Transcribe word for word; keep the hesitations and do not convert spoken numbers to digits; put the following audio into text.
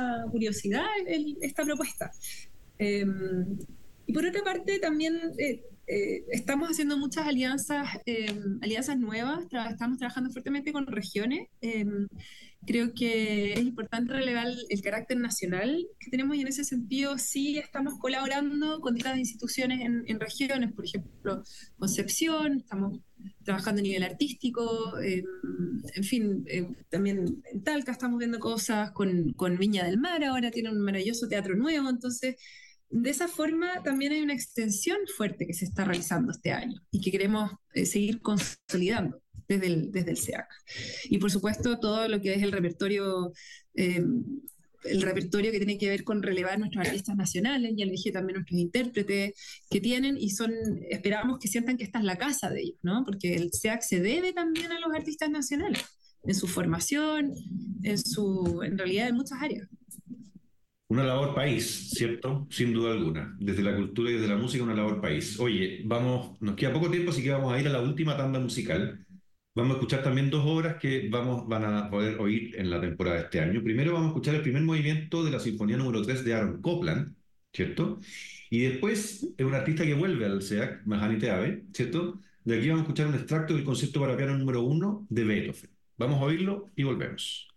mucha curiosidad el, esta propuesta. Eh, y por otra parte, también eh, eh, estamos haciendo muchas alianzas, eh, alianzas nuevas, tra estamos trabajando fuertemente con regiones. Eh, creo que es importante relevar el, el carácter nacional que tenemos, y en ese sentido sí estamos colaborando con distintas instituciones en, en regiones, por ejemplo, Concepción, estamos trabajando a nivel artístico, eh, en fin, eh, también en Talca estamos viendo cosas, con, con Viña del Mar ahora tiene un maravilloso teatro nuevo, entonces de esa forma también hay una extensión fuerte que se está realizando este año y que queremos eh, seguir consolidando desde el, desde el S E A C. Y por supuesto todo lo que es el repertorio, eh, el repertorio que tiene que ver con relevar nuestros artistas nacionales, ya le dije también nuestros intérpretes que tienen, y son, esperamos que sientan que esta es la casa de ellos, ¿no? Porque el S E A C se debe también a los artistas nacionales, en su formación, en su, en realidad en muchas áreas. Una labor país, ¿cierto? Sin duda alguna. Desde la cultura y desde la música, una labor país. Oye, vamos, nos queda poco tiempo, así que vamos a ir a la última tanda musical. Vamos a escuchar también dos obras que vamos, van a poder oír en la temporada de este año. Primero vamos a escuchar el primer movimiento de la Sinfonía número tres de Aaron Copland, ¿cierto? Y después es un artista que vuelve al S E A C, Mahani Teave, ¿cierto? De aquí vamos a escuchar un extracto del concierto para piano número uno de Beethoven. Vamos a oírlo y volvemos.